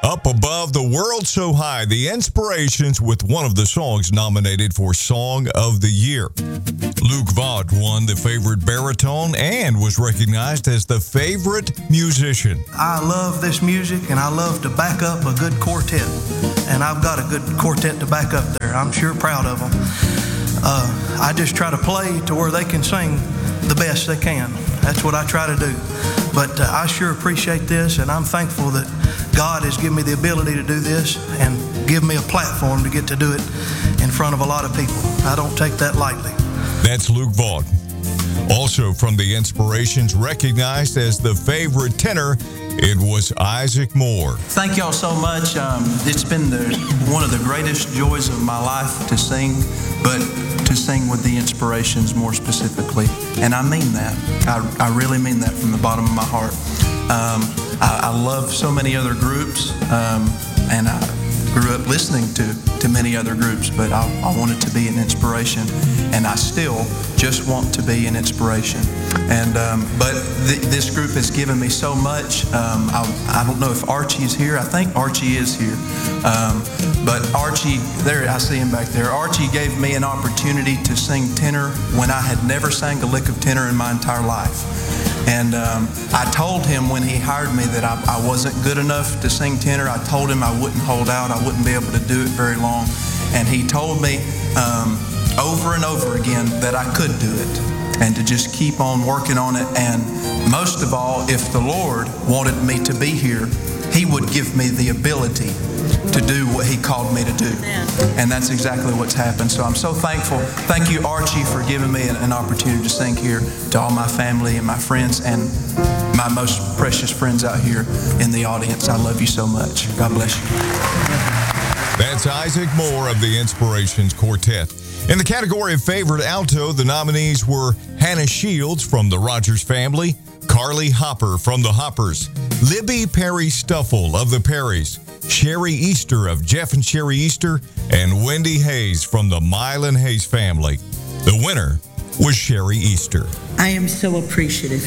Up Above the World So High, the Inspirations with one of the songs nominated for Song of the Year. Luke Vaught won the favorite baritone and was recognized as the favorite musician. I love this music and I love to back up a good quartet. And I've got a good quartet to back up there. I'm sure proud of them. I just try to play to where they can sing the best they can. That's what I try to do. But I sure appreciate this, and I'm thankful that God has given me the ability to do this and give me a platform to get to do it in front of a lot of people. I don't take that lightly. That's Luke Vaught. Also from the Inspirations, recognized as the favorite tenor, it was Isaac Moore. Thank y'all so much. It's been one of the greatest joys of my life to sing, but to sing with the Inspirations more specifically. And I mean that. I really mean that from the bottom of my heart. I love so many other groups, and I grew up listening to many other groups, but I wanted to be an inspiration, and I still just want to be an inspiration. And but this group has given me so much. I don't know if Archie is here. I think Archie is here. But Archie, there, I see him back there. Archie gave me an opportunity to sing tenor when I had never sang a lick of tenor in my entire life. And I told him when he hired me that I wasn't good enough to sing tenor. I told him I wouldn't hold out. I wouldn't be able to do it very long. And he told me over and over again that I could do it and to just keep on working on it. And most of all, if the Lord wanted me to be here, He would give me the ability to do what He called me to do. And that's exactly what's happened. So I'm so thankful. Thank you, Archie, for giving me an opportunity to sing here, to all my family and my friends and my most precious friends out here in the audience. I love you so much. God bless you. That's Isaac Moore of the Inspirations Quartet. In the category of favorite alto, the nominees were Hannah Shields from the Rogers Family, Carly Hopper from the Hoppers, Libby Perry Stuffle of the Perrys, Sherry Easter of Jeff and Sherry Easter, and Wendy Hayes from the Mylan Hayes family. The winner was Sherry Easter. I am so appreciative.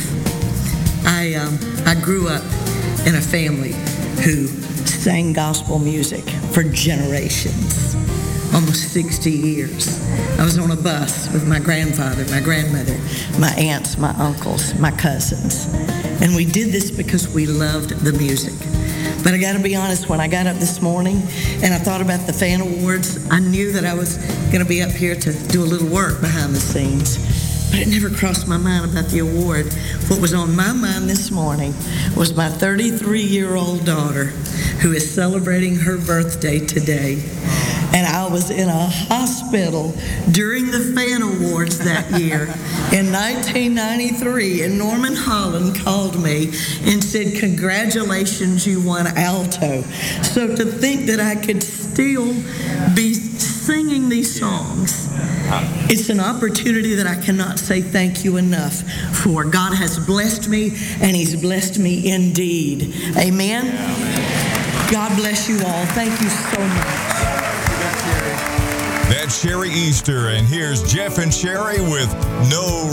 I grew up in a family who sang gospel music for generations, almost 60 years. I was on a bus with my grandfather, my grandmother, my aunts, my uncles, my cousins. And we did this because we loved the music. But I got to be honest, when I got up this morning and I thought about the fan awards, I knew that I was going to be up here to do a little work behind the scenes. But it never crossed my mind about the award. What was on my mind this morning was my 33-year-old daughter who is celebrating her birthday today. And I was in a hospital during the fan awards that year in 1993, and Norman Holland called me and said, "Congratulations, you won alto." So to think that I could still be singing these songs, it's an opportunity that I cannot say thank you enough for. God has blessed me, and He's blessed me indeed. Amen? God bless you all. Thank you so much. That's Sherry Easter, and here's Jeff and Sherry with No